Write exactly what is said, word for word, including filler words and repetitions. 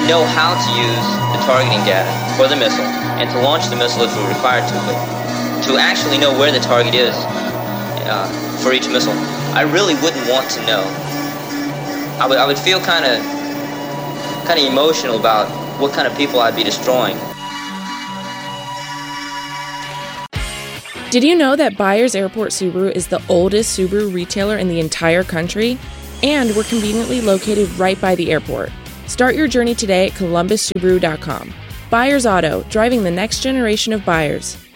know how to use the targeting data for the missile and to launch the missile if we're required to, but to actually know where the target is uh, for each missile, I really wouldn't want to know. I would, I would feel kind of kind of emotional about what kind of people I'd be destroying. Did you know that Byers Airport Subaru is the oldest Subaru retailer in the entire country? And we're conveniently located right by the airport. Start your journey today at columbus subaru dot com. Byers Auto, driving the next generation of buyers.